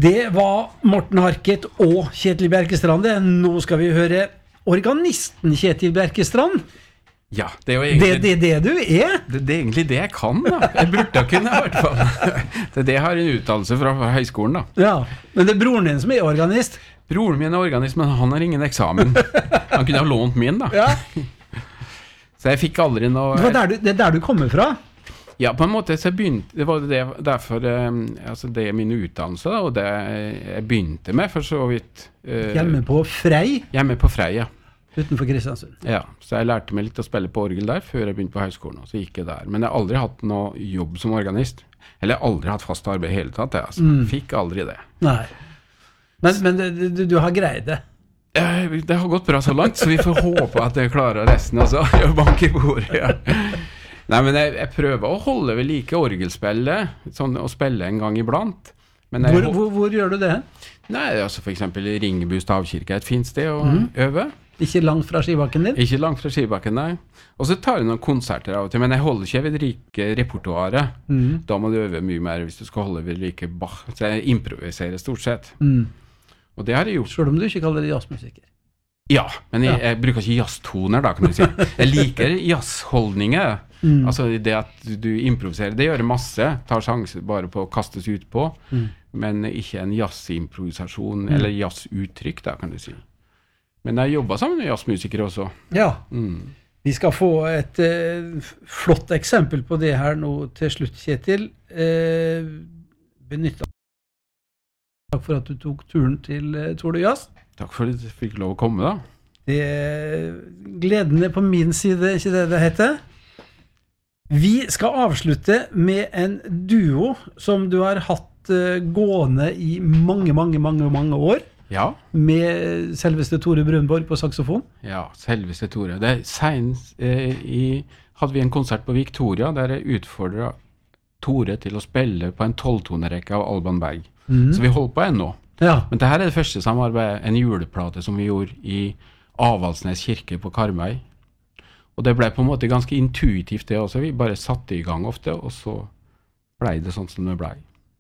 Det var Morten Harket og Kjetil Bjerkestrand. Nå skal vi høre organisten Kjetil Bjerkestrand. Ja, det er jo egentlig det du er. Det er egentlig det jeg kan, da. Jeg burde kunne, I hvert fall. Det har en utdannelse fra høyskolen, da. Ja, men det er broren din som er organist. Broren min er organist, men han har ingen eksamen. Han kunne ha lånt min, da. Ja. Så jeg fikk aldri noe... Det er der du kommer fra? Ja, på en måte, så jeg begynte, det var det, derfor, altså det er min utdannelse, da, og det jeg begynte med, for så vidt... Hjemme på Frei? Hjemme på Frei, ja. Utenfor Kristiansund? Ja, så jeg lærte meg litt å spille på orgel der, før jeg begynte på høyskolen, og så gikk jeg der. Men jeg har aldri hatt noe jobb som organist. Eller aldri hatt fast arbeid hele tatt, jeg, altså. Fikk aldri det. Nei. Men du har greid det? Det har gått bra så langt, så vi får håpe at jeg klarer resten også. Jeg banker i bordet, ja. Nei, men jeg prøver å holde ved like orgelspillet, sånn å spille en gang iblant. Men hvor gjør du det? Nei, altså for eksempel Ringebu stavkirke, et fint sted å øve. Ikke langt fra skibakken din? Ikke langt fra skibakken, nei. Og så tar jeg noen konserter av og til, men jeg holder ikke ved like repertoaret. Da må du øve mye mer hvis du skal holde ved like Bach. Så jeg improviserer stort sett. Og det har jeg gjort. Selv om du ikke kaller det jazzmusiker? Ja, men jeg bruker ikke jazztoner da, kan du si. Jeg liker jazzholdninger. Altså det at du improviserer, det gjør masse. Tar sjanser bare på å kastes ut på. Men ikke en jazzimprovisasjon, eller jazzuttrykk da, kan du si. Men jeg jobber sammen med jazzmusikere også. Ja. Vi skal få et flott eksempel på det her nå til slutt, Kjetil. Benytt deg. Takk for at du tok turen til Tore Jazz. Takk for at du fikk lov å komme da. Gleden på min side, ikke det heter? Vi skal avslutte med en duo som du har hatt gående i mange år. Ja. Med selveste Tore Brunborg på saxofon. Ja, selveste Tore. Det senest hadde vi en konsert på Victoria der jeg utfordret Tore til å spille på en 12-tonerekke av Alban Berg. Så vi holdt på ennå. Ja. Men dette er det første samarbeidet, en juleplate som vi gjorde i Avaldsnes kirke på Karmøy. Og det ble på en måte ganske intuitivt det også. Vi bare satte i gang ofte, og så ble det sånn som det ble.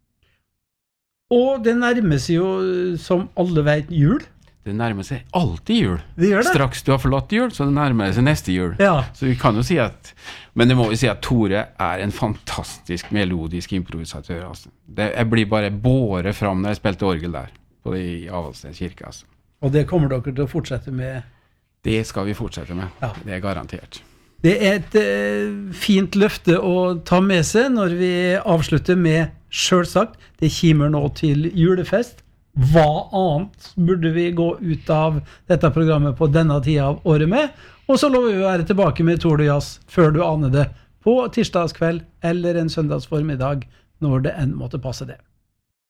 Og det nærmer seg jo, som alle vet, jul. Det nærmer seg alltid jul. Det gjør det. Straks du har forlatt jul, så det nærmer seg neste jul. Ja. Så vi kan jo si at, men det må vi si at Tore er en fantastisk melodisk improvisatør. Altså. Jeg blir bare båret fram når jeg spilte orgel der, på det i Avaldsnes kirke. Altså. Og det kommer dere til å fortsette med? Det skal vi fortsette med, ja. Det er garantert. Det er et fint løfte å ta med seg når vi avslutter med, selvsagt, det kimer nå til julefest. Hva annet burde vi gå ut av dette programmet på denne tida av året med? Og så lover vi å være tilbake med Tore Jazz før du aner det, på tirsdagskveld eller en søndagsformiddag, når det enn måtte passe det.